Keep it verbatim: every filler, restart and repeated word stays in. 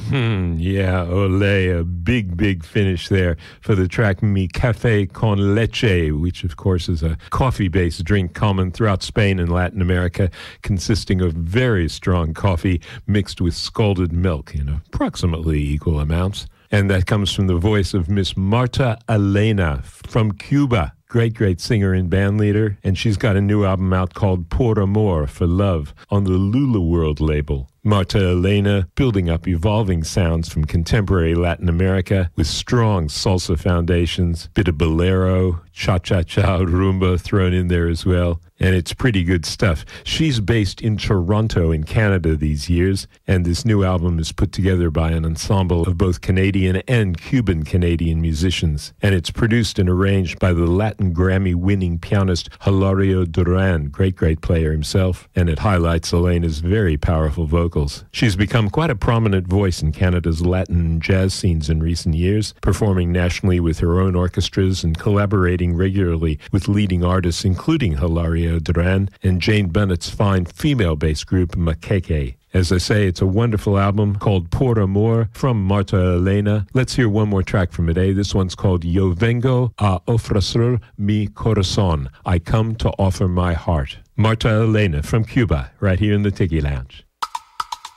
Hmm, yeah, ole, a big, big finish there for the track Mi Café con Leche, which of course is a coffee-based drink common throughout Spain and Latin America, consisting of very strong coffee mixed with scalded milk in approximately equal amounts. And that comes from the voice of Miss Marta Elena from Cuba. Great, great singer and band leader, and she's got a new album out called Por Amor, for Love, on the Lula World label. Marta Elena building up evolving sounds from contemporary Latin America with strong salsa foundations, bit of bolero, cha-cha-cha, rumba thrown in there as well, and it's pretty good stuff. She's based in Toronto in Canada these years, and this new album is put together by an ensemble of both Canadian and Cuban-Canadian musicians, and it's produced and arranged by the Latin Grammy-winning pianist Hilario Duran, great, great player himself, and it highlights Elena's very powerful vocals. She's become quite a prominent voice in Canada's Latin and jazz scenes in recent years, performing nationally with her own orchestras and collaborating regularly with leading artists including Hilario Duran and Jane Bennett's fine female-based group Makeke. As I say, it's a wonderful album called Por Amor from Marta Elena. Let's hear one more track from it, eh? This one's called Yo Vengo a Ofrecer Mi Corazón. I come to offer my heart. Marta Elena from Cuba, right here in the Tiki Lounge.